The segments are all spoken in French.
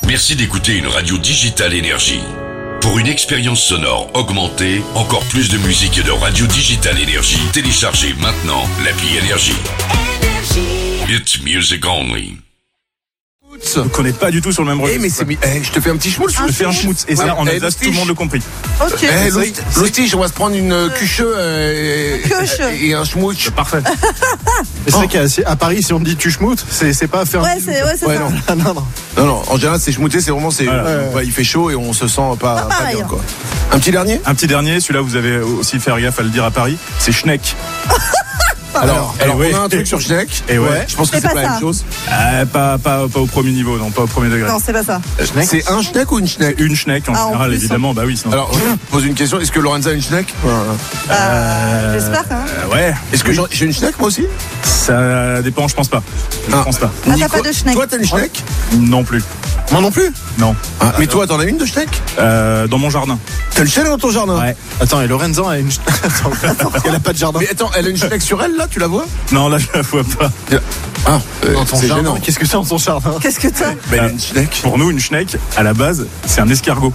Merci d'écouter une radio Digital Énergie. Pour une expérience sonore augmentée, encore plus de musique et de radio Digital Énergie, téléchargez maintenant l'appli Énergie. It's music only. On ne connaît pas du tout sur le même registre. Mais je te fais un petit schmoutz. Je te fais un schmoutz. Et ça, en Alsace, tout le monde le compris. Ok. L'hostige, on va se prendre une cuche et un schmoutz. Parfait. Mais c'est vrai qu'à Paris, si on dit tu schmoutes, c'est pas faire. Ouais, c'est ça. Non, en général, c'est schmouté, c'est vraiment, il fait chaud et on se sent pas bien, quoi. Un petit dernier, celui-là, vous avez aussi faire gaffe à le dire à Paris, c'est Schneck. Alors on a un truc sur Schneck. Et ouais. Je pense que c'est pas la même chose. Pas au premier niveau, non, pas au premier degré. Non, c'est pas ça. C'est un Schneck ou une Schneck? Une Schneck en général, évidemment, bah oui. Sinon... Alors, je pose une question, est-ce que Lorenza a une Schneck? J'espère, hein. Ouais. Est-ce que j'ai une Schneck, moi aussi? Ça dépend, je pense pas. Je pense pas. T'as pas de Schneck? Toi, t'as une Schneck? Non plus. Moi non plus? Non. Mais toi, t'en as une de Schneck? Dans mon jardin. T'as une Schneck dans ton jardin? Ouais. Attends, et Lorenza a une. Elle a pas de jardin. Mais attends, elle a une Schneck sur elle, là, tu la vois? Non, là, je la vois pas. Dans ton c'est jardin. gênant. Qu'est-ce que c'est dans ton jardin? Qu'est-ce que t'as? Une Schneck. Pour nous, une Schneck, à la base, c'est un escargot.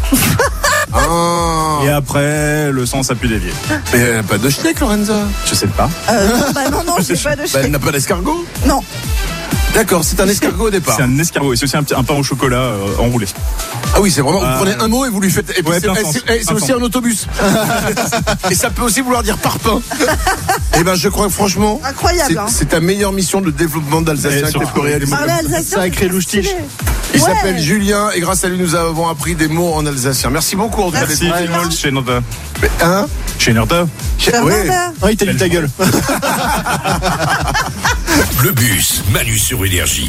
Et après, le sens a pu dévier. Mais elle n'a pas de Schneck, Lorenza? Je sais pas. Non, j'ai pas de Elle Schneck. n'a pas d'escargot? Non. D'accord, c'est un escargot au départ. C'est un escargot et c'est aussi un pain au chocolat enroulé. Ah oui, c'est vraiment, vous prenez un mot et vous lui faites... Et puis Ouais, c'est aussi un autobus. Et ça peut aussi vouloir dire parpaing. Et ben je crois que franchement, incroyable, c'est ta meilleure mission de développement d'Alsacien que tu peux réaliser. Parler alsacien, Sacré louche-tige. Il s'appelle Julien et grâce à lui nous avons appris des mots en alsacien. Merci beaucoup en tout cas. Merci, Timol, chez Nota. Hein? Chez Nota. Ouais. Ah, il t'a dit ta gueule. Le bus, Manu sur Énergie.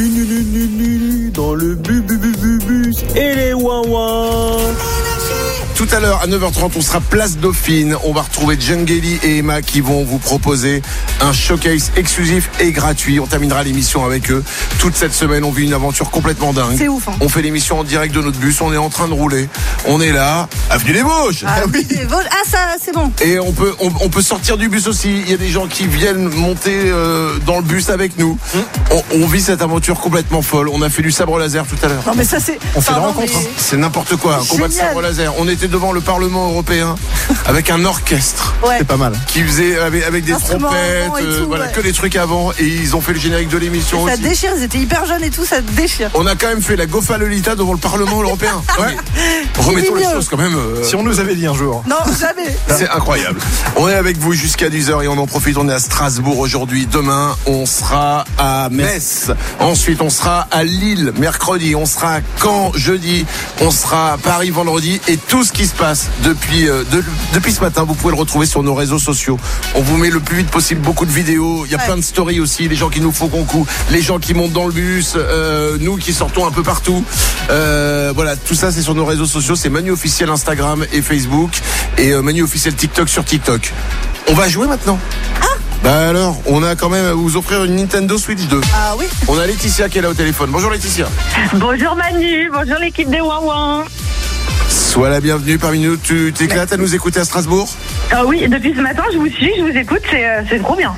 Manu, dans le bus et les wawa. Tout à l'heure à 9h30 on sera place Dauphine. On va retrouver Jengeli et Emma qui vont vous proposer un showcase exclusif et gratuit. On terminera l'émission avec eux. Toute cette semaine on vit une aventure complètement dingue. C'est ouf, hein. On fait l'émission en direct de notre bus. On est en train de rouler. On est là. Avenue des Vosges. Ça, c'est bon. Et on peut sortir du bus aussi. Il y a des gens qui viennent monter dans le bus avec nous. On vit cette aventure complètement folle. On a fait du sabre laser tout à l'heure. Non mais ça c'est. On fait la rencontre. Mais... C'est n'importe quoi. Un combat de sabre laser. On était devant le Parlement européen avec un orchestre. Ouais. C'est pas mal. Qui faisait avec des trompettes, que des trucs avant. Et ils ont fait le générique de l'émission Ça aussi. déchire. Ils étaient hyper jeunes et tout. Ça déchire. On a quand même fait la Gofa Lolita devant le Parlement européen. Ouais. Remettons les choses quand même. Si on nous avait dit un jour. Non, jamais. C'est incroyable. On est avec vous jusqu'à 10h et on en profite. On est à Strasbourg aujourd'hui. Demain, on sera à Metz. Ensuite, on sera à Lille mercredi. On sera à Caen jeudi. On sera à Paris vendredi. Et tout ce qui se passe depuis ce matin, vous pouvez le retrouver sur nos réseaux sociaux. On vous met le plus vite possible beaucoup de vidéos. Il y a plein de stories aussi. Les gens qui nous font concours, les gens qui montent dans le bus, nous qui sortons un peu partout. Voilà, tout ça c'est sur nos réseaux sociaux. C'est Manu officiel Instagram et Facebook et Manu officiel TikTok sur TikTok. On va jouer maintenant. Bah alors, on a quand même à vous offrir une Nintendo Switch 2. Ah oui. On a Laetitia qui est là au téléphone. Bonjour Laetitia. Bonjour Manu, bonjour l'équipe des Wawa. Sois la bienvenue parmi nous. Tu t'éclates à nous écouter à Strasbourg? Ah oui, depuis ce matin, je vous suis, je vous écoute, c'est trop bien.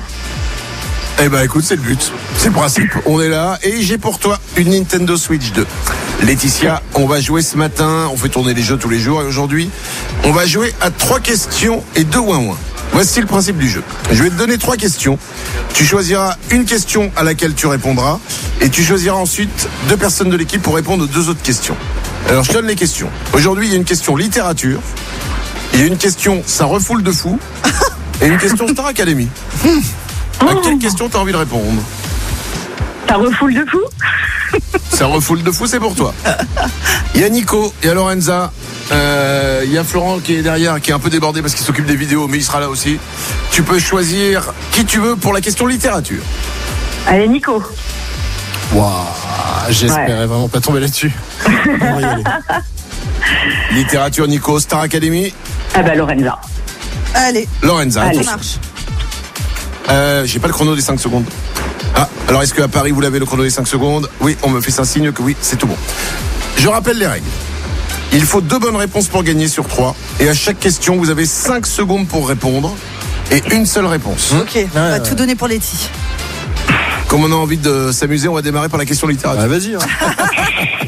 Eh ben écoute, c'est le but, c'est le principe. On est là et j'ai pour toi une Nintendo Switch 2. Laetitia, on va jouer ce matin, on fait tourner les jeux tous les jours et aujourd'hui, on va jouer à 3 questions et 2 ouin-ouin. Voici le principe du jeu. Je vais te donner 3 questions. Tu choisiras une question à laquelle tu répondras et tu choisiras ensuite 2 personnes de l'équipe pour répondre aux 2 autres questions. Alors je te donne les questions. Aujourd'hui, il y a une question littérature, il y a une question ça refoule de fou et une question Star Academy. À quelle question t'as envie de répondre? Ça refoule de fou. Ça refoule de fou, c'est pour toi. Il y a Nico, il y a Lorenza, il y a Florent qui est derrière, qui est un peu débordé parce qu'il s'occupe des vidéos, mais il sera là aussi. Tu peux choisir qui tu veux pour la question littérature. Allez Nico. Waouh, j'espérais vraiment pas tomber là-dessus. On va y aller. Littérature Nico, Star Academy. Ah bah Lorenza. Allez. Lorenza, Allez. Ça marche. j'ai pas le chrono des 5 secondes. Ah, alors est-ce qu'à Paris vous l'avez le chrono des 5 secondes? Oui, on me fait un signe que oui, c'est tout bon. Je rappelle les règles. Il faut 2 bonnes réponses pour gagner sur 3. Et à chaque question, vous avez 5 secondes pour répondre. Et une seule réponse. Ok, on va tout donner pour Letty. Comme on a envie de s'amuser, on va démarrer par la question littérature. Vas-y. Hein.